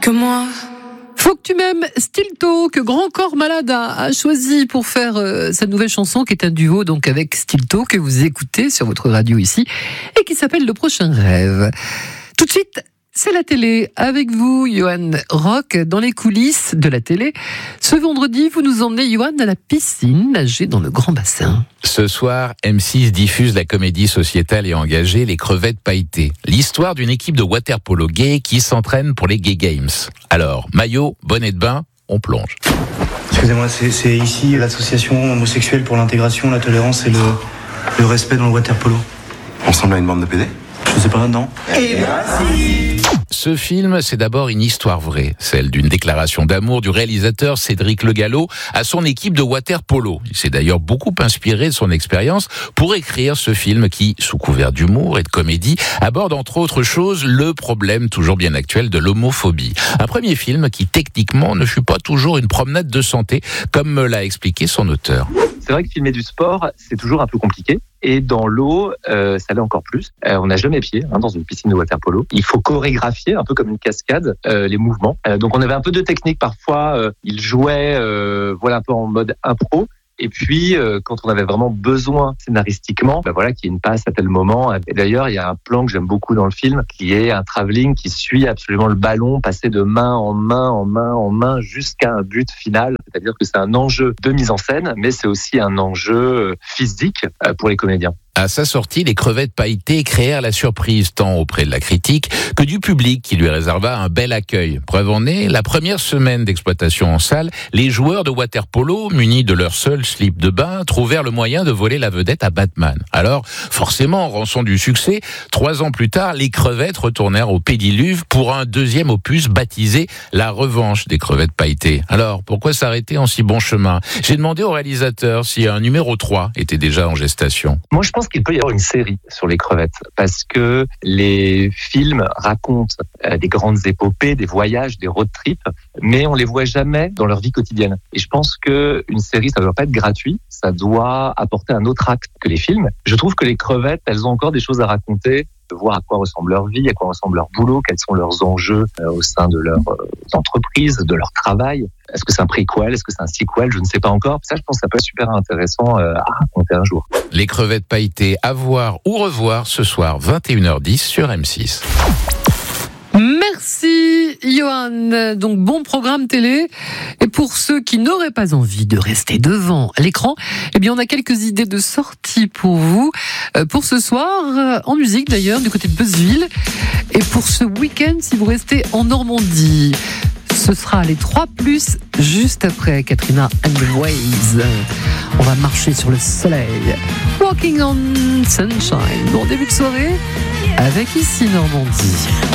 que moi. Faut que tu m'aimes, Stilto, que Grand Corps Malade a choisi pour faire sa nouvelle chanson, qui est un duo donc avec Stilto, que vous écoutez sur votre radio ici, et qui s'appelle Le Prochain Rêve. Tout de suite, c'est la télé. Avec vous, Johan Rock, dans les coulisses de la télé. Ce vendredi, vous nous emmenez, Johan, à la piscine, nager dans le grand bassin. Ce soir, M6 diffuse la comédie sociétale et engagée Les Crevettes Pailletées. L'histoire d'une équipe de water-polo gay qui s'entraîne pour les Gay Games. Alors, maillot, bonnet de bain, on plonge. Excusez-moi, c'est ici l'association homosexuelle pour l'intégration, la tolérance et le respect dans le water-polo. On ressemble à une bande de PD ? Je sais pas, non. Et merci. Ce film, c'est d'abord une histoire vraie, celle d'une déclaration d'amour du réalisateur Cédric Le Gallo à son équipe de water-polo. Il s'est d'ailleurs beaucoup inspiré de son expérience pour écrire ce film qui, sous couvert d'humour et de comédie, aborde entre autres choses le problème toujours bien actuel de l'homophobie. Un premier film qui, techniquement, ne fut pas toujours une promenade de santé, comme me l'a expliqué son auteur. C'est vrai que filmer du sport, c'est toujours un peu compliqué. Et dans l'eau, ça l'est encore plus. On n'a jamais pied dans une piscine de water-polo. Il faut chorégraphier, un peu comme une cascade, les mouvements. Donc on avait un peu de technique parfois. Il jouait un peu en mode impro. Et puis, quand on avait vraiment besoin scénaristiquement, qu'il y ait une passe à tel moment. Et d'ailleurs, il y a un plan que j'aime beaucoup dans le film, qui est un travelling qui suit absolument le ballon, passer de main en main jusqu'à un but final. C'est-à-dire que c'est un enjeu de mise en scène, mais c'est aussi un enjeu physique pour les comédiens. À sa sortie, les Crevettes Pailletées créèrent la surprise tant auprès de la critique que du public qui lui réserva un bel accueil. Preuve en est, la première semaine d'exploitation en salle, les joueurs de water-polo, munis de leur seul slip de bain, trouvèrent le moyen de voler la vedette à Batman. Alors, forcément, en rançon du succès, 3 ans plus tard, les Crevettes retournèrent au Pédiluve pour un deuxième opus baptisé La Revanche des Crevettes Pailletées. Alors, pourquoi s'arrêter en si bon chemin ? J'ai demandé au réalisateur si un numéro 3 était déjà en gestation. Moi, je pense qu'il peut y avoir une série sur les crevettes parce que les films racontent des grandes épopées, des voyages, des road trips, mais on les voit jamais dans leur vie quotidienne. Et je pense que une série, ça ne doit pas être gratuit, ça doit apporter un autre acte que les films. Je trouve que les crevettes, elles ont encore des choses à raconter, de voir à quoi ressemble leur vie, à quoi ressemble leur boulot, quels sont leurs enjeux au sein de leur entreprise, de leur travail. Est-ce que c'est un prequel, est-ce que c'est un sequel, je ne sais pas encore. Ça, je pense que ça peut être super intéressant à raconter un jour. Les Crevettes Pailletées à voir ou revoir ce soir 21h10 sur M6. Merci Johan. Donc bon programme télé. Et pour ceux qui n'auraient pas envie de rester devant l'écran, on a quelques idées de sortie pour vous. Pour ce soir, en musique d'ailleurs, du côté de Beuzeville. Et pour ce week-end, si vous restez en Normandie, ce sera les 3+, juste après Katrina and the Waves. On va marcher sur le soleil. Walking on Sunshine. Bon début de soirée avec ici Normandie.